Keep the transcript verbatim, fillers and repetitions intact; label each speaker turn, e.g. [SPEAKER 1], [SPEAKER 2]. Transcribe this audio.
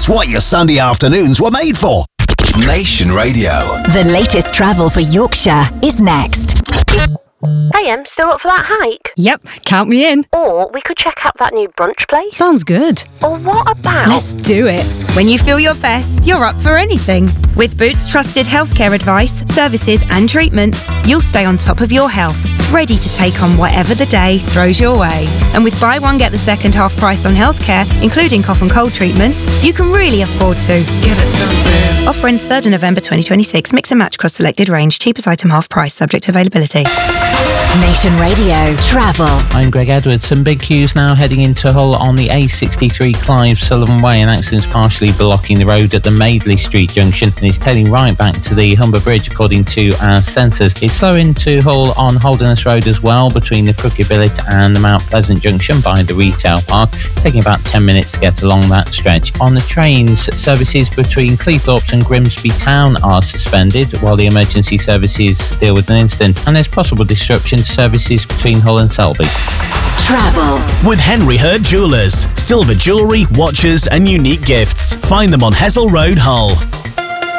[SPEAKER 1] It's what your Sunday afternoons were made for.
[SPEAKER 2] Nation Radio.
[SPEAKER 3] The latest travel for Yorkshire is next.
[SPEAKER 4] Hey, Em, still up for that hike?
[SPEAKER 5] Yep, count me in.
[SPEAKER 4] Or we could check out that new brunch place.
[SPEAKER 5] Sounds good.
[SPEAKER 4] Or what about...
[SPEAKER 5] Let's do it.
[SPEAKER 6] When you feel your best, you're up for anything. With Boots trusted healthcare advice, services and treatments, you'll stay on top of your health, ready to take on whatever the day throws your way. And with buy one, get the second half price on healthcare, including cough and cold treatments, you can really afford to. Give it some Boots. Offer ends third of November twenty twenty-six. Mix and match across selected range. Cheapest item half price, subject to availability.
[SPEAKER 3] Nation Radio Travel.
[SPEAKER 7] I'm Greg Edwards. Some big queues now heading into Hull on the A sixty-three Clive Sullivan Way. An accident's partially blocking the road at the Madeley Street junction and is tailing right back to the Humber Bridge according to our sensors. It's slow into Hull on Holderness Road as well between the Crooked Billet and the Mount Pleasant junction by the retail park, taking about ten minutes to get along that stretch. On the trains, services between Cleethorpes and Grimsby Town are suspended while the emergency services deal with an incident, and there's possible disruption to services between Hull and Selby.
[SPEAKER 3] Travel
[SPEAKER 1] with Henry Hurt Jewellers. Silver jewellery, watches and unique gifts. Find them on Hessel Road, Hull.